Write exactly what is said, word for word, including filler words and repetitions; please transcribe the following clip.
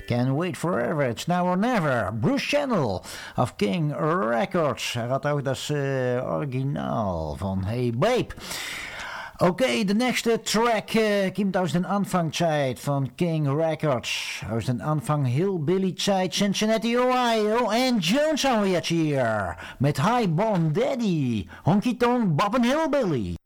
Can't wait forever, it's now or never. Bruce Channel of King Records. Hij had ook dat uh, originaal van Hey Babe. Oké, okay, de nächste Track uh, komt uit de Anfangzeit van King Records. Uit de Anfang Hillbilly-Zeit, Cincinnati, Ohio. En Jones zijn we jetzt hier met High Bond Daddy, Honky Tonk Bob and Hillbilly.